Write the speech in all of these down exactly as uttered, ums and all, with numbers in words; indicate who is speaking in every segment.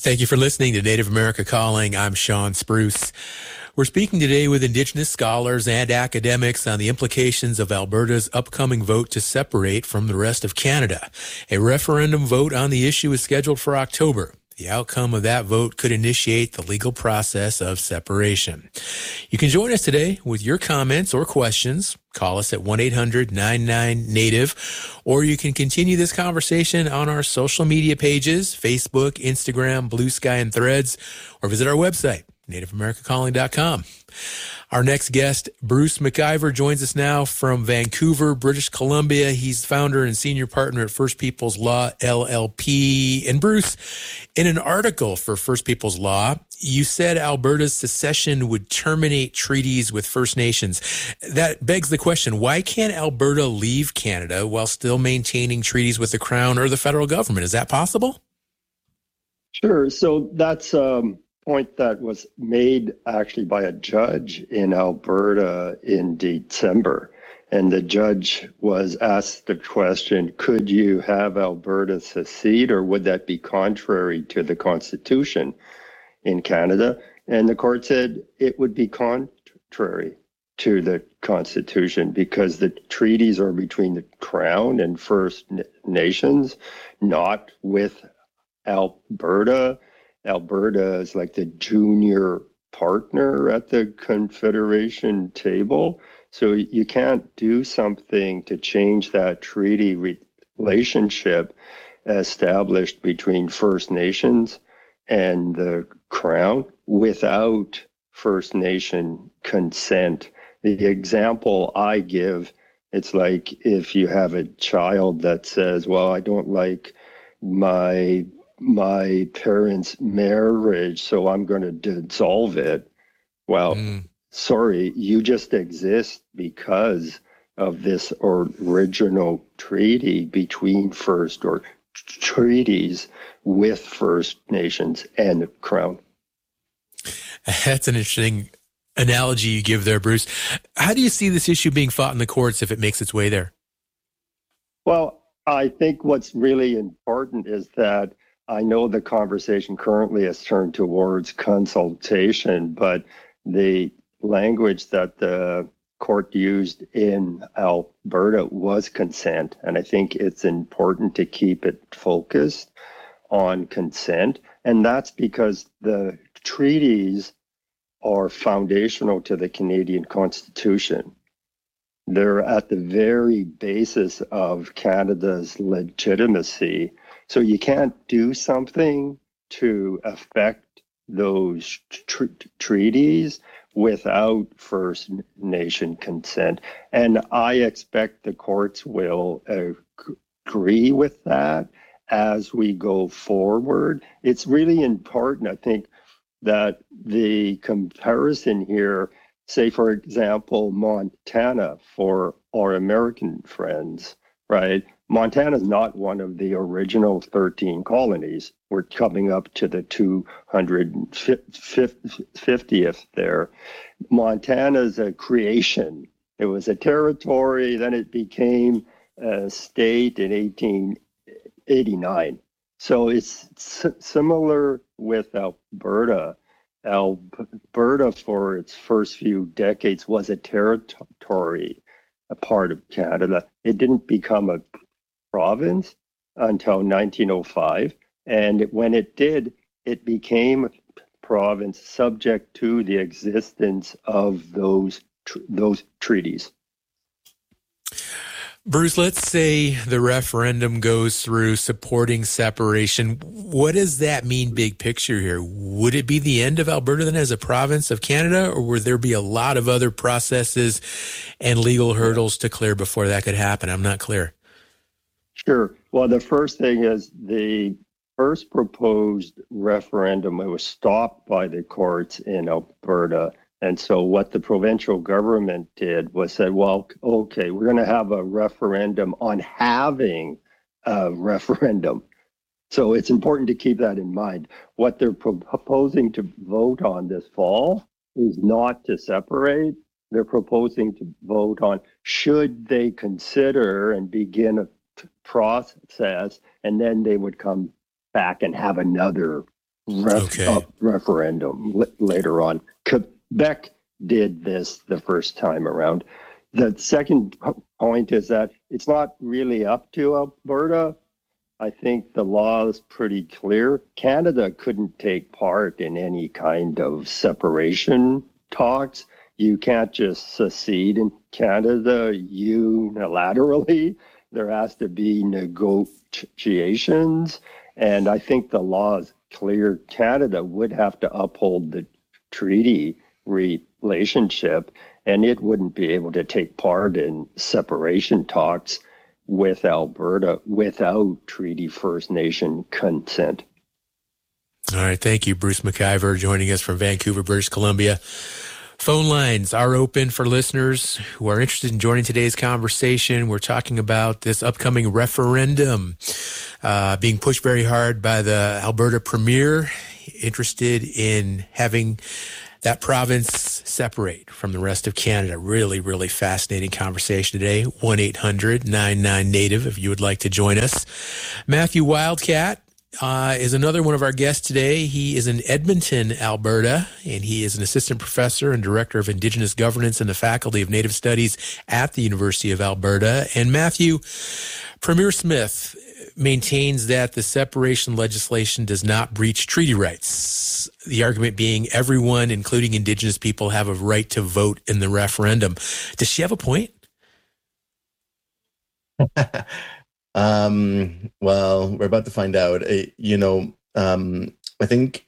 Speaker 1: Thank you for listening to Native America Calling. I'm Sean Spruce. We're speaking today with Indigenous scholars and academics on the implications of Alberta's upcoming vote to separate from the rest of Canada. A referendum vote on the issue is scheduled for October. The outcome of that vote could initiate the legal process of separation. You can join us today with your comments or questions. Call us at one eight hundred nine nine native, or you can continue this conversation on our social media pages, Facebook, Instagram, Blue Sky, and Threads, or visit our website, native america calling dot com. Our next guest, Bruce McIver, joins us now from Vancouver, British Columbia. He's founder and senior partner at First Peoples Law, L L P. And Bruce, in an article for First Peoples Law, you said Alberta's secession would terminate treaties with First Nations. That begs the question, why can't Alberta leave Canada while still maintaining treaties with the Crown or the federal government? Is that possible?
Speaker 2: Sure. So that's um point that was made actually by a judge in Alberta in December. And the judge was asked the question, could you have Alberta secede, or would that be contrary to the Constitution in Canada? And the court said it would be contrary to the Constitution because the treaties are between the Crown and First Nations, not with Alberta. Alberta is like the junior partner at the Confederation table. So you can't do something to change that treaty relationship established between First Nations and the Crown without First Nation consent. The example I give, it's like if you have a child that says, well, I don't like my my parents' marriage, so I'm going to dissolve it. Well, mm. sorry, you just exist because of this original treaty between First or treaties with First Nations and the Crown.
Speaker 1: That's an interesting analogy you give there, Bruce. How do you see this issue being fought in the courts if it makes its way there?
Speaker 2: Well, I think what's really important is that I know the conversation currently has turned towards consultation, but the language that the court used in Alberta was consent. And I think it's important to keep it focused on consent. And that's because the treaties are foundational to the Canadian Constitution. They're at the very basis of Canada's legitimacy. So you can't do something to affect those tr- treaties without First Nation consent. And I expect the courts will uh, agree with that as we go forward. It's really important, I think, that the comparison here, say, for example, Montana for our American friends, right? Montana is not one of the original thirteen colonies. We're coming up to the two hundred fiftieth there. Montana is a creation. It was a territory, then it became a state in eighteen eighty-nine. So it's s- similar with Alberta. Alberta, for its first few decades, was a territory, a part of Canada. It didn't become a province until nineteen oh five. And when it did, it became a province subject to the existence of those tr- those treaties.
Speaker 1: Bruce, let's say the referendum goes through supporting separation. What does that mean big picture here? Would it be the end of Alberta then as a province of Canada, or would there be a lot of other processes and legal hurdles to clear before that could happen? I'm not clear.
Speaker 2: Sure. Well, the first thing is the first proposed referendum, it was stopped by the courts in Alberta. And so what the provincial government did was said, well, okay, we're going to have a referendum on having a referendum. So it's important to keep that in mind. What they're proposing to vote on this fall is not to separate. They're proposing to vote on should they consider and begin a process, and then they would come back and have another ref,
Speaker 1: Okay.
Speaker 2: uh, referendum l- later on. Quebec did this the first time around. The second p- point is that it's not really up to Alberta. I think the law is pretty clear. Canada couldn't take part in any kind of separation talks. You can't just secede in Canada unilaterally. There has to be negotiations. And I think the law is clear. Canada would have to uphold the treaty relationship, and it wouldn't be able to take part in separation talks with Alberta without Treaty First Nation consent.
Speaker 1: All right. Thank you, Bruce McIver, joining us from Vancouver, British Columbia. Phone lines are open for listeners who are interested in joining today's conversation. We're talking about this upcoming referendum uh, being pushed very hard by the Alberta Premier, interested in having that province separate from the rest of Canada. Really, really fascinating conversation today. one eight hundred nine nine native if you would like to join us. Matthew Wildcat uh, is another one of our guests today. He is in Edmonton, Alberta, and he is an assistant professor and director of Indigenous governance in the Faculty of Native Studies at the University of Alberta. And Matthew, Premier Smith maintains that the separation legislation does not breach treaty rights. The argument being everyone, including Indigenous people, have a right to vote in the referendum. Does she have a point?
Speaker 3: um, well, we're about to find out. Uh, you know, um, I think,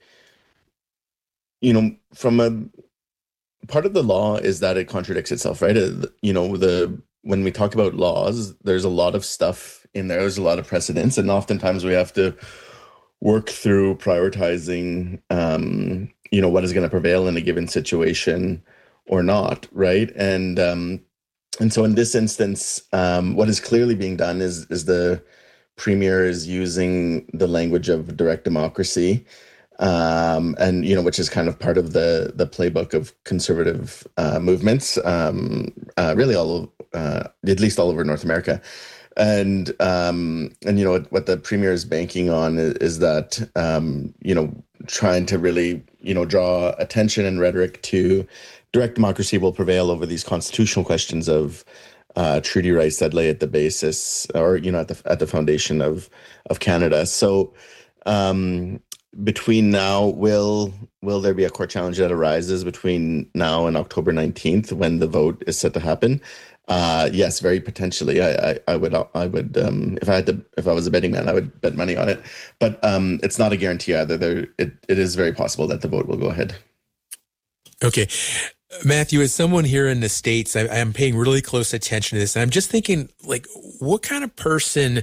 Speaker 3: you know, from a part of the law is that it contradicts itself, right? Uh, you know, the when we talk about laws, there's a lot of stuff in there. There's a lot of precedents, and oftentimes we have to work through prioritizing, um, you know, what is going to prevail in a given situation or not, right? And um, and so in this instance, um, what is clearly being done is is the Premier is using the language of direct democracy, um, and you know, which is kind of part of the the playbook of conservative uh, movements, um, uh, really all uh, at least all over North America. And um, and you know what, what the Premier is banking on is, is that um, you know trying to really you know draw attention and rhetoric to direct democracy will prevail over these constitutional questions of uh, treaty rights that lay at the basis or you know at the at the foundation of of Canada. So um, between now, will will there be a court challenge that arises between now and October nineteenth when the vote is set to happen? Uh, yes, very potentially. I, I, I would, I would, um, if I had to, if I was a betting man, I would bet money on it. But um, it's not a guarantee either. There, it, it is very possible that the vote will go ahead.
Speaker 1: Okay, Matthew, as someone here in the States, I, I'm paying really close attention to this, and I'm just thinking, like, what kind of person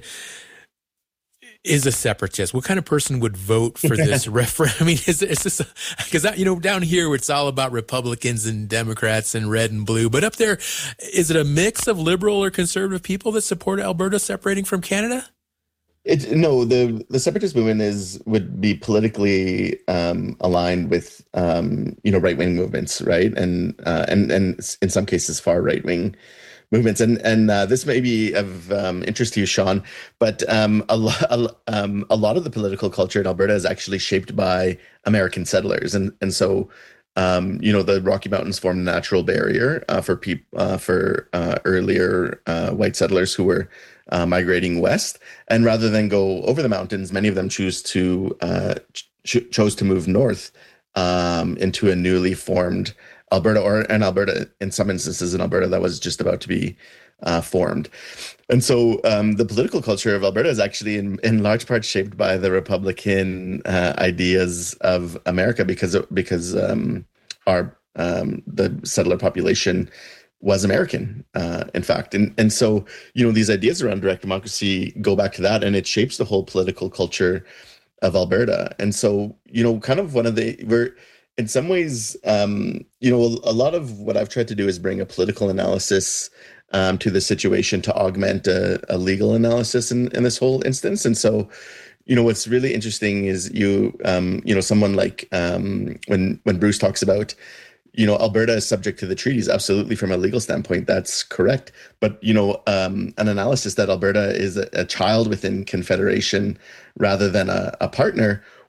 Speaker 1: is a separatist? What kind of person would vote for this referendum? I mean, is, is this because you know down here it's all about Republicans and Democrats and red and blue, but up there, is it a mix of liberal or conservative people that support Alberta separating from Canada?
Speaker 3: It, no, the the separatist movement is would be politically um, aligned with um, you know right wing movements, right, and uh, and and in some cases far right wing movements, and and uh, this may be of um, interest to you, Sean, but um, a, lo- a, um, a lot of the political culture in Alberta is actually shaped by American settlers, and and so um, you know the Rocky Mountains formed a natural barrier uh, for peop- uh, for uh, earlier uh, white settlers who were uh, migrating west, and rather than go over the mountains, many of them choose to uh, ch- chose to move north um, into a newly formed Alberta, or an Alberta, in some instances, in Alberta that was just about to be uh, formed. And so um, the political culture of Alberta is actually in, in large part shaped by the Republican uh, ideas of America because, because um, our um, the settler population was American, uh, in fact. And, and so, you know, these ideas around direct democracy go back to that, and it shapes the whole political culture of Alberta. And so, you know, kind of one of the, we're, in some ways, um, you know, a, a lot of what I've tried to do is bring a political analysis um, to the situation to augment a, a legal analysis in, in this whole instance. And so, you know, what's really interesting is you, um, you know, someone like um, when when Bruce talks about, you know, Alberta is subject to the treaties. Absolutely, from a legal standpoint, that's correct. But, you know, um, an analysis that Alberta is a, a child within Confederation rather than a, a partner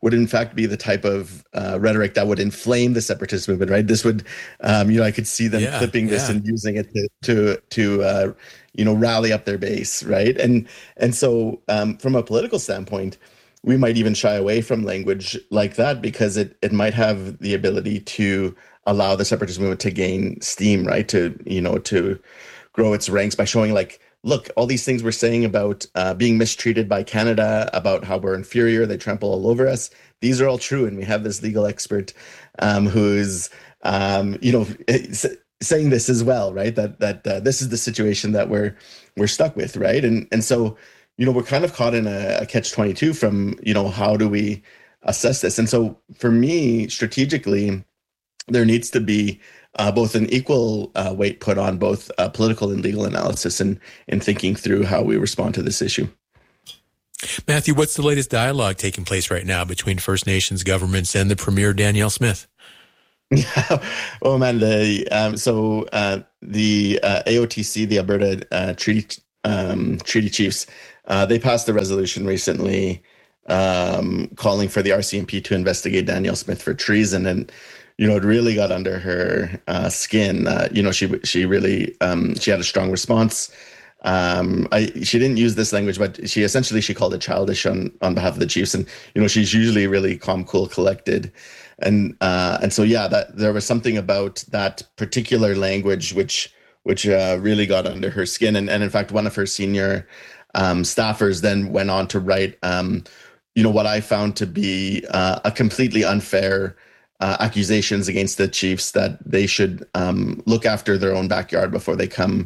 Speaker 3: would in fact be the type of uh, rhetoric that would inflame the separatist movement, right? This would, um, you know, I could see them
Speaker 1: Yeah,
Speaker 3: clipping this
Speaker 1: yeah.
Speaker 3: and using it to, to, to uh, you know, rally up their base, right? And and so um, from a political standpoint, we might even shy away from language like that because it it might have the ability to allow the separatist movement to gain steam, right? To, you know, to grow its ranks by showing like, look, all these things we're saying about uh, being mistreated by Canada, about how we're inferior, they trample all over us. These are all true. And we have this legal expert um, who's, um, you know, saying this as well, right? That that uh, this is the situation that we're we're stuck with, right? And and so, you know, we're kind of caught in a, a catch twenty-two from, you know, how do we assess this? And so for me, strategically, there needs to be uh, both an equal uh, weight put on both uh, political and legal analysis and in thinking through how we respond to this issue.
Speaker 1: Matthew, what's the latest dialogue taking place right now between First Nations governments and the Premier Danielle Smith?
Speaker 3: Yeah, oh man, the um, so uh, the uh, A O T C, the Alberta uh, Treaty um, Treaty Chiefs, uh, they passed a resolution recently um, calling for the R C M P to investigate Danielle Smith for treason, and you know it really got under her uh, skin. Uh, you know, she she really um, she had a strong response. Um, I she didn't use this language, but she essentially she called it childish on on behalf of the Chiefs, and you know she's usually really calm, cool, collected. And uh, and so yeah, that there was something about that particular language which which uh, really got under her skin. And and in fact, one of her senior um, staffers then went on to write, um, you know, what I found to be uh, a completely unfair uh, accusations against the Chiefs that they should um, look after their own backyard before they come,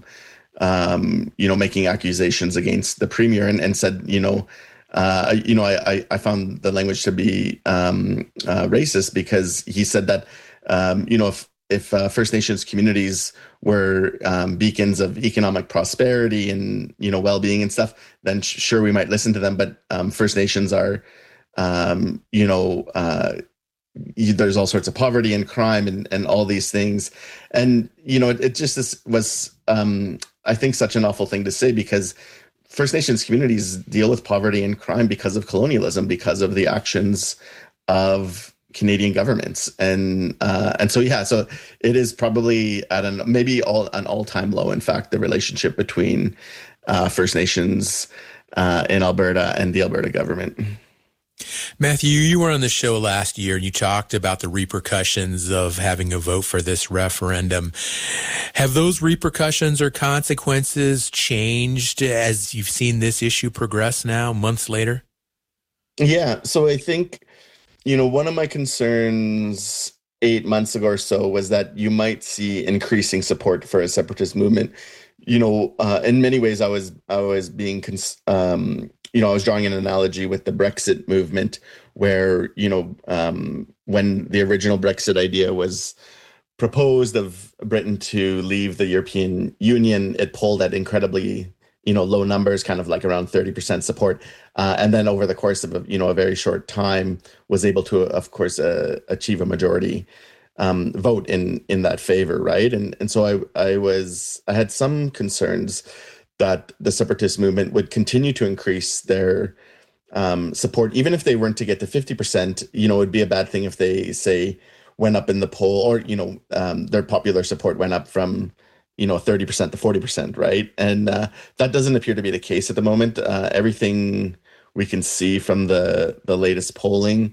Speaker 3: um, you know, making accusations against the Premier, and, and said, you know. Uh, you know, I, I found the language to be um, uh, racist because he said that, um, you know, if, if uh, First Nations communities were um, beacons of economic prosperity and, you know, well-being and stuff, then sh- sure, we might listen to them. But um, First Nations are, um, you know, uh, there's all sorts of poverty and crime and, and all these things. And, you know, it, it just is, was, um, I think, such an awful thing to say because First Nations communities deal with poverty and crime because of colonialism, because of the actions of Canadian governments, and uh, and so yeah, so it is probably at an maybe all an all time low. In fact, the relationship between uh, First Nations uh, in Alberta and the Alberta government.
Speaker 1: Matthew, you were on the show last year and you talked about the repercussions of having a vote for this referendum. Have those repercussions or consequences changed as you've seen this issue progress now, months later?
Speaker 3: Yeah, so I think, you know, one of my concerns eight months ago or so was that you might see increasing support for a separatist movement. You know, uh, in many ways, I was I was being cons- um, you know, I was drawing an analogy with the Brexit movement where, you know, um, when the original Brexit idea was proposed of Britain to leave the European Union, it polled at incredibly, you know, low numbers, kind of like around thirty percent support. Uh, and then over the course of, a, you know, a very short time was able to, of course, uh, achieve a majority um, vote in in that favor, right? And and so I I was, I had some concerns that the separatist movement would continue to increase their um, support, even if they weren't to get to fifty percent. You know, it'd be a bad thing if they, say, went up in the poll, or, you know, um, their popular support went up from, you know, thirty percent to forty percent, right? And uh, that doesn't appear to be the case at the moment. Uh, everything we can see from the, the latest polling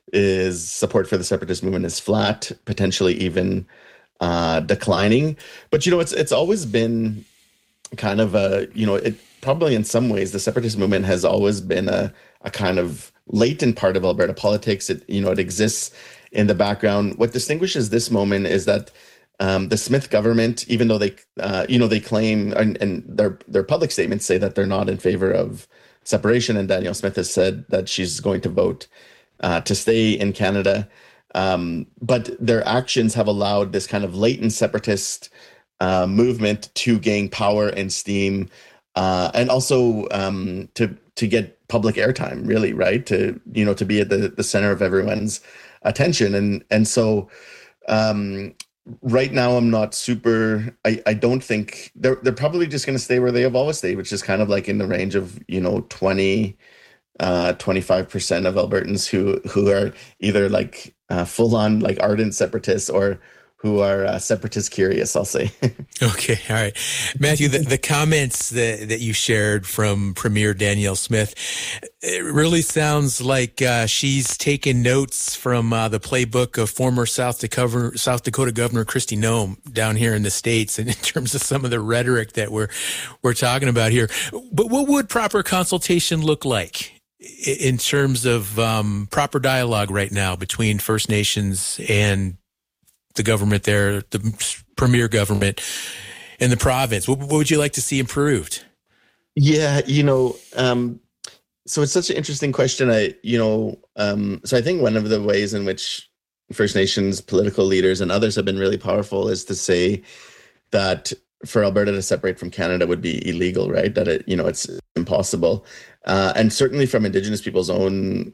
Speaker 3: is support for the separatist movement is flat, potentially even uh, declining. But, you know, it's it's always been kind of a, you know, it probably in some ways the separatist movement has always been a, a kind of latent part of Alberta politics. It, you know, it exists in the background. What distinguishes this moment is that um, the Smith government, even though they, uh, you know, they claim and, and their their public statements say that they're not in favor of separation, and Danielle Smith has said that she's going to vote uh, to stay in Canada, um, but their actions have allowed this kind of latent separatist Uh, movement to gain power and steam, uh, and also um, to to get public airtime, really, right? To, you know, to be at the, the center of everyone's attention, and and so um, right now I'm not super. I, I don't think they're they're probably just going to stay where they have always stayed, which is kind of like in the range of, you know, twenty uh, twenty-five percent of Albertans who who are either like uh, full on like ardent separatists or who are uh, separatist curious, I'll say.
Speaker 1: Okay, all right. Matthew, the, the comments that, that you shared from Premier Danielle Smith, it really sounds like uh, she's taken notes from uh, the playbook of former South Dakota, South Dakota Governor Kristi Noem down here in the States, and in terms of some of the rhetoric that we're we're talking about here. But what would proper consultation look like in terms of um, proper dialogue right now between First Nations and the government there, the premier government in the province? What, what would you like to see improved?
Speaker 3: Yeah, you know, um, so it's such an interesting question. I, you know, um, so I think one of the ways in which First Nations political leaders and others have been really powerful is to say that for Alberta to separate from Canada would be illegal, right? That it, you know, it's impossible. Uh, and certainly from Indigenous people's own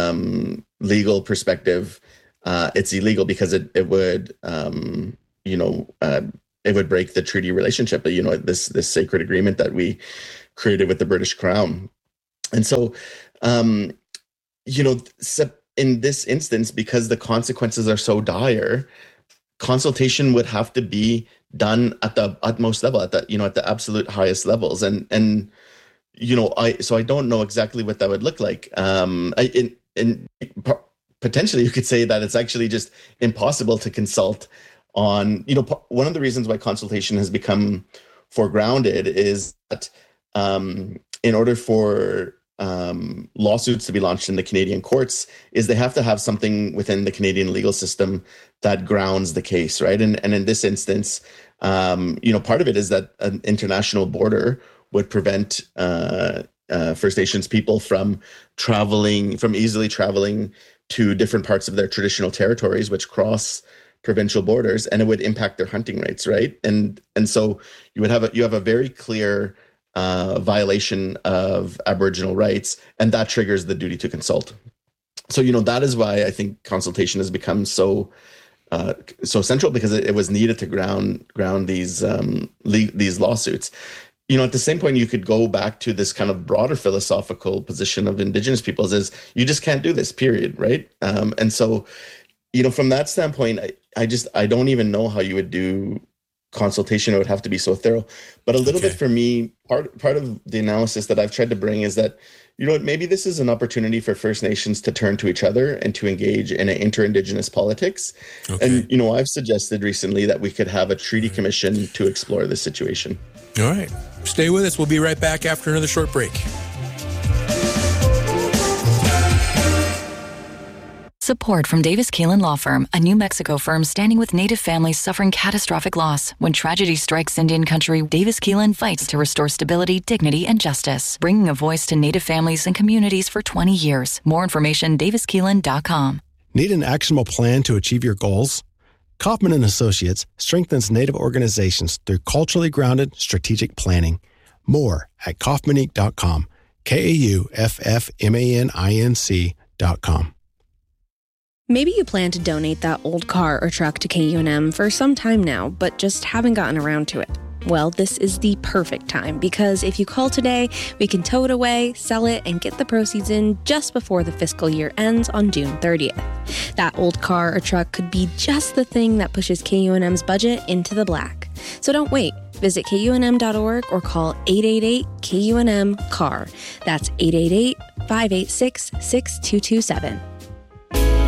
Speaker 3: um, legal perspective, Uh, it's illegal because it it would um, you know uh, it would break the treaty relationship, you know, this this sacred agreement that we created with the British Crown. And so um, you know in this instance, because the consequences are so dire, consultation would have to be done at the utmost level, at the you know at the absolute highest levels. And and you know I so I don't know exactly what that would look like. Um, I, in in Potentially, you could say that it's actually just impossible to consult on, you know, one of the reasons why consultation has become foregrounded is that um, in order for um, lawsuits to be launched in the Canadian courts, is they have to have something within the Canadian legal system that grounds the case, right? And, and in this instance, um, you know, part of it is that an international border would prevent uh, uh, First Nations people from traveling, from easily traveling to different parts of their traditional territories, which cross provincial borders, and it would impact their hunting rights, right? And and so you would have a you have a very clear uh, violation of Aboriginal rights, and that triggers the duty to consult. So you know that is why I think consultation has become so uh, so central, because it, it was needed to ground ground these um, le- these lawsuits. You know, at the same point, you could go back to this kind of broader philosophical position of Indigenous peoples is you just can't do this, period, right? Um, and so, you know, from that standpoint, I, I just, I don't even know how you would do consultation. It would have to be so thorough. But a little okay. bit for me, part part of the analysis that I've tried to bring is that, you know, maybe this is an opportunity for First Nations to turn to each other and to engage in an inter-Indigenous politics. Okay. And, you know, I've suggested recently that we could have a treaty commission to explore this situation.
Speaker 1: All right. Stay with us. We'll be right back after another short break.
Speaker 4: Support from Davis Keelan Law Firm, a New Mexico firm standing with Native families suffering catastrophic loss. When tragedy strikes Indian country, Davis Keelan fights to restore stability, dignity, and justice, bringing a voice to Native families and communities for twenty years. More information, davis keelan dot com.
Speaker 5: Need an actionable plan to achieve your goals? Kaufman and Associates strengthens Native organizations through culturally grounded strategic planning. More at kaufman inc dot com. K A U F F M A N I N C dot com.
Speaker 6: Maybe you plan to donate that old car or truck to K U N M for some time now, but just haven't gotten around to it. Well, this is the perfect time, because if you call today, we can tow it away, sell it, and get the proceeds in just before the fiscal year ends on June thirtieth. That old car or truck could be just the thing that pushes K U N M's budget into the black. So don't wait. Visit K U N M dot org or call eight eight eight K U N M C A R. That's eight eight eight, five eight six, six two two seven.